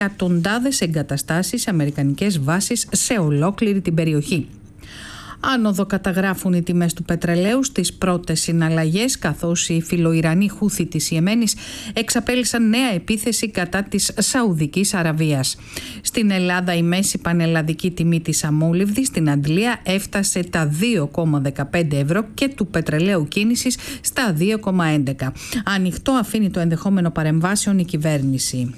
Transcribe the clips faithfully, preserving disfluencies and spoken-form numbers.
εκατοντάδες εγκαταστάσεις, αμερικανικές βάσεις σε ολόκληρη την περιοχή. Άνοδο καταγράφουν οι τιμές του πετρελαίου στις πρώτες συναλλαγές, καθώς οι φιλοϊρανοί Χούθι της Ιεμένης εξαπέλυσαν νέα επίθεση κατά της Σαουδικής Αραβίας. Στην Ελλάδα η μέση πανελλαδική τιμή της αμόλυβδης στην Αντλία έφτασε τα δύο κόμμα δεκαπέντε ευρώ και του πετρελαίου κίνησης στα δύο κόμμα έντεκα. Ανοιχτό αφήνει το ενδεχόμενο παρεμβάσεων η κυβέρνηση.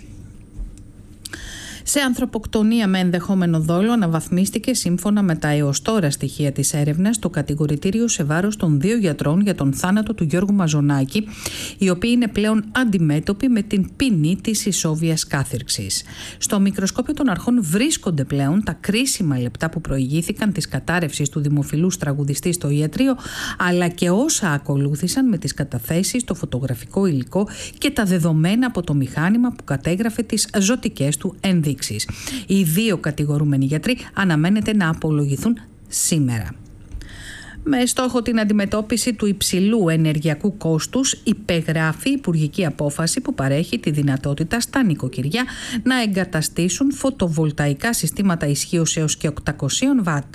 Σε ανθρωποκτονία με ενδεχόμενο δόλο αναβαθμίστηκε, σύμφωνα με τα έως τώρα στοιχεία της έρευνας, το κατηγορητήριο σε βάρος των δύο γιατρών για τον θάνατο του Γιώργου Μαζονάκη, οι οποίοι είναι πλέον αντιμέτωποι με την ποινή της ισόβιας κάθυρξης. Στο μικροσκόπιο των αρχών βρίσκονται πλέον τα κρίσιμα λεπτά που προηγήθηκαν της κατάρρευσης του δημοφιλούς τραγουδιστή στο ιατρείο, αλλά και όσα ακολούθησαν με τις καταθέσεις, το φωτογραφικό υλικό και τα δεδομένα από το μηχάνημα που κατέγραφε τις ζωτικές του ενδείξεις. Οι δύο κατηγορούμενοι γιατροί αναμένεται να απολογηθούν σήμερα. Με στόχο την αντιμετώπιση του υψηλού ενεργειακού κόστους, υπεγράφει η υπουργική απόφαση που παρέχει τη δυνατότητα στα νοικοκυριά να εγκαταστήσουν φωτοβολταϊκά συστήματα ισχύως έως και οκτακόσια βατ.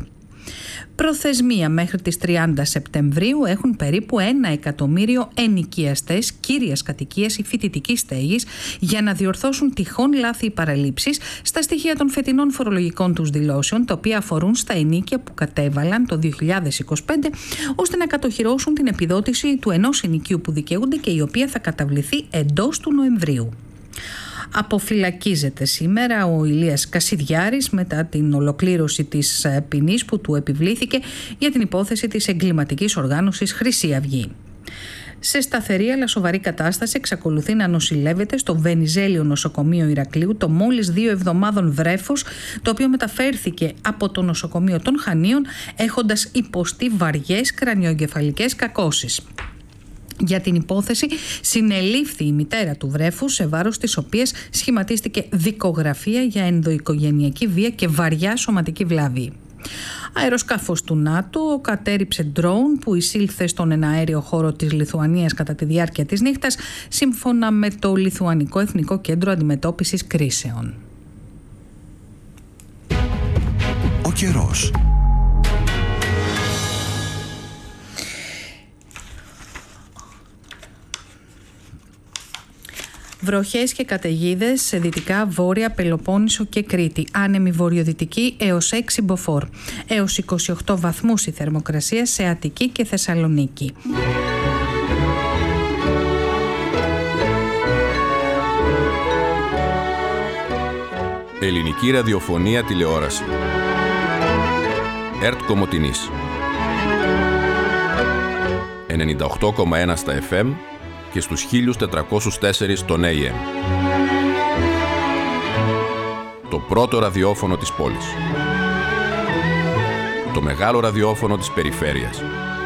Προθεσμία μέχρι τις τριάντα Σεπτεμβρίου έχουν περίπου ένα εκατομμύριο ενοικιαστές κύριας κατοικίας ή φοιτητικής στέγης για να διορθώσουν τυχόν λάθη ή παραλήψεις στα στοιχεία των φετινών φορολογικών τους δηλώσεων, τα οποία αφορούν στα ενοίκια που κατέβαλαν το δύο χιλιάδες είκοσι πέντε, ώστε να κατοχυρώσουν την επιδότηση του ενός ενοικίου που δικαιούνται και η οποία θα καταβληθεί εντός του Νοεμβρίου. Αποφυλακίζεται σήμερα ο Ηλίας Κασιδιάρης μετά την ολοκλήρωση της ποινής που του επιβλήθηκε για την υπόθεση της εγκληματικής οργάνωσης Χρυσή Αυγή. Σε σταθερή αλλά σοβαρή κατάσταση εξακολουθεί να νοσηλεύεται στο Βενιζέλιο νοσοκομείο Ηρακλείου το μόλις δύο εβδομάδων βρέφος, το οποίο μεταφέρθηκε από το νοσοκομείο των Χανίων έχοντας υποστεί βαριές κρανιοεγκεφαλικές κακώσεις. Για την υπόθεση συνελήφθη η μητέρα του βρέφους, σε βάρος της οποίας σχηματίστηκε δικογραφία για ενδοοικογενειακή βία και βαριά σωματική βλάβη. Αεροσκάφος του ΝΑΤΟ κατέριψε ντρόουν που εισήλθε στον εναέριο χώρο της Λιθουανίας κατά τη διάρκεια της νύχτας, σύμφωνα με το Λιθουανικό Εθνικό Κέντρο Αντιμετώπισης Κρίσεων. Ο καιρός. Βροχές και καταιγίδες σε δυτικά, βόρεια, Πελοπόννησο και Κρήτη. Άνεμη βορειοδυτική έως έξι μποφόρ. Έως είκοσι οκτώ βαθμούς η θερμοκρασία σε Αττική και Θεσσαλονίκη. Ελληνική ραδιοφωνία τηλεόραση. ΕΡΤ Κομοτηνής. ενενήντα οκτώ κόμμα ένα στα εφ εμ και στους χίλια τετρακόσιους τέσσερα στον έι εμ. Το πρώτο ραδιόφωνο της πόλης. Το μεγάλο ραδιόφωνο της περιφέρειας.